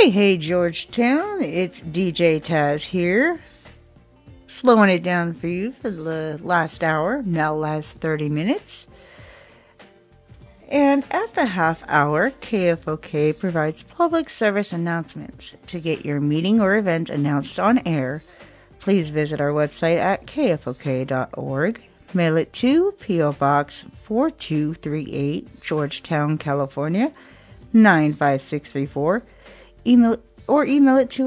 Hey, Georgetown, it's DJ Taz here. Slowing it down for you for the last hour, now last 30 minutes. And at the half hour, KFOK provides public service announcements. To get your meeting or event announced on air, please visit our website at kfok.org. Mail it to P.O. Box 4238, Georgetown, California, 95634. Email it to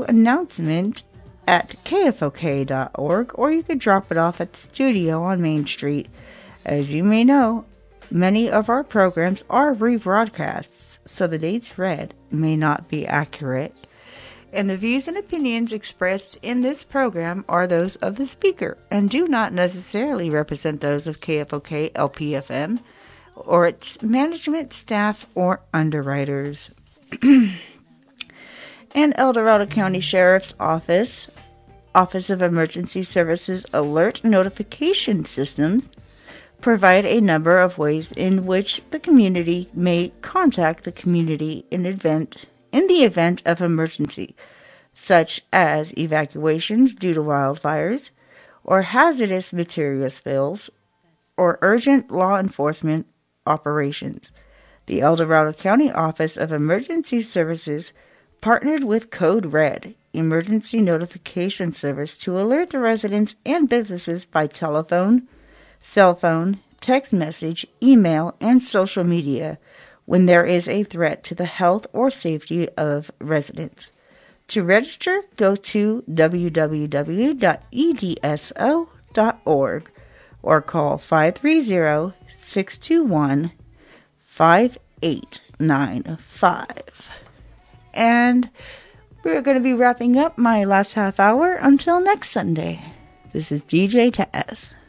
announcement@kfok.org, or you could drop it off at the studio on Main Street. As you may know, many of our programs are rebroadcasts, so the dates read may not be accurate. And the views and opinions expressed in this program are those of the speaker and do not necessarily represent those of KFOK LPFM or its management, staff, or underwriters. And El Dorado County Sheriff's Office of Emergency Services Alert Notification Systems provide a number of ways in which the community may contact the community in the event of emergency, such as evacuations due to wildfires, or hazardous material spills, or urgent law enforcement operations. The El Dorado County Office of Emergency Services partnered with Code Red, emergency notification service, to alert the residents and businesses by telephone, cell phone, text message, email, and social media when there is a threat to the health or safety of residents. To register, go to www.edso.org or call 530-621-5895. And we're going to be wrapping up my last half hour until next Sunday. This is DJ Taz.